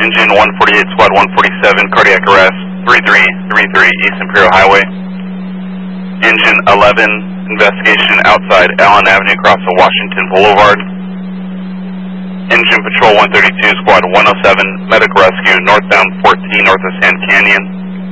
Engine 148, Squad 147, cardiac arrest, 3333 East Imperial Highway. Engine 11, investigation outside Allen Avenue across the Washington Boulevard. Engine Patrol 132, Squad 107, medical rescue northbound 14 north of Sand Canyon.